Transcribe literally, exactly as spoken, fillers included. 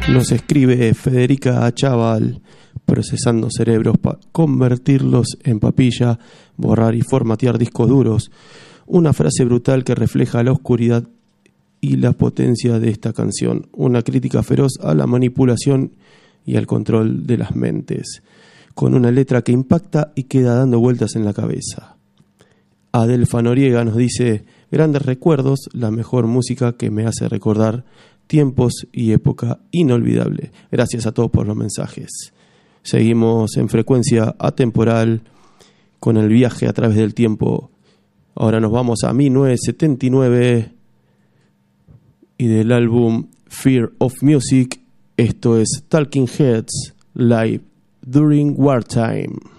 Nos escribe Federica Chaval, procesando cerebros para convertirlos en papilla, borrar y formatear discos duros. Una frase brutal que refleja la oscuridad y la potencia de esta canción. Una crítica feroz a la manipulación y al control de las mentes, con una letra que impacta y queda dando vueltas en la cabeza. Adelfa Noriega nos dice: grandes recuerdos, la mejor música que me hace recordar tiempos y época inolvidable. Gracias a todos por los mensajes. Seguimos en frecuencia atemporal con el viaje a través del tiempo. Ahora nos vamos a mil novecientos setenta y nueve y del álbum Fear of Music. Esto es Talking Heads Live During Wartime.